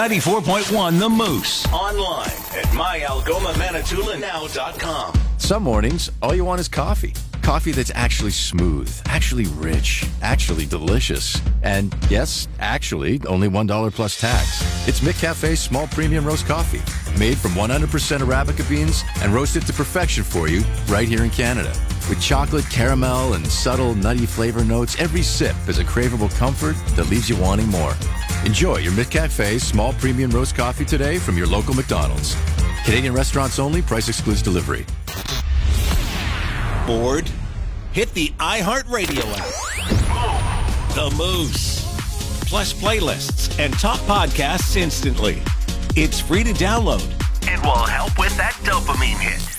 94.1 The Moose. Online at myalgomamanitoulinow.com. Some mornings, all you want is coffee. Coffee that's actually smooth, actually rich, actually delicious. And yes, actually, only $1 plus tax. It's McCafe's small premium roast coffee. Made from 100% Arabica beans and roasted to perfection for you right here in Canada. With chocolate, caramel, and subtle nutty flavor notes, every sip is a craveable comfort that leaves you wanting more. Enjoy your McCafe small premium roast coffee today from your local McDonald's. Canadian restaurants only. Price excludes delivery. Bored? Hit the iHeartRadio app. The Moose. Plus playlists and top podcasts instantly. It's free to download. It will help with that dopamine hit.